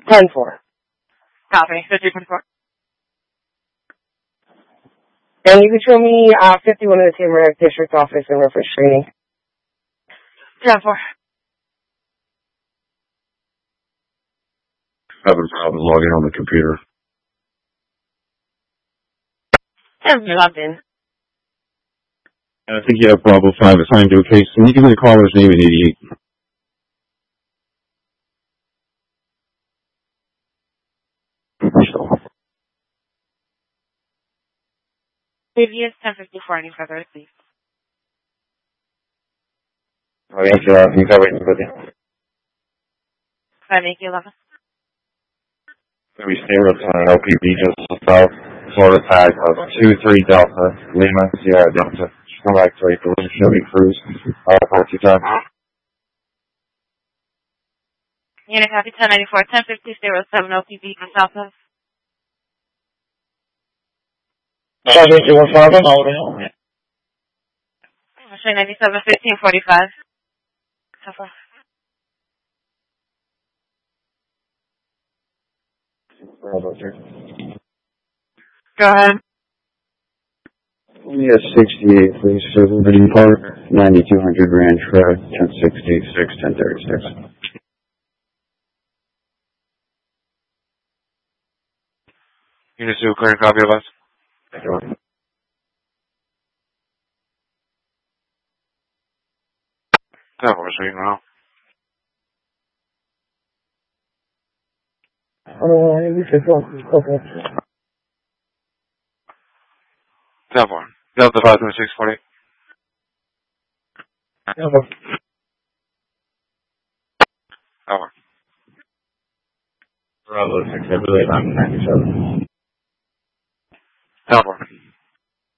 10-4. Copy. 53.4. And you can show me 51 of the Tamarack District Office and reference training. 10-4. Having problems logging on the computer. You're logged in. I think you have Bravo 5 assigned to a case. Can you give me the caller's name in 88? Previous 10:54. Any further, please? Thank you. You got waiting for you. 5-8-11. We stay with LPB just south, Florida tag of 23 Delta, Lima, Sierra Delta. Come back to a collision, Chevy Cruise, 42 times. Unit copy 1094, 1050-07 OPB from Southwest. 5-8-15, Showing 97-15-45. So far. Go ahead. Yes, 68, please, for Liberty Park, 9200 Ranch Road, 1066, 1036. Unit 2, clear copy of us. That was right now. Okay. That one. Delta 52640. That one. Bravo 6, I believe I'm 97. That one.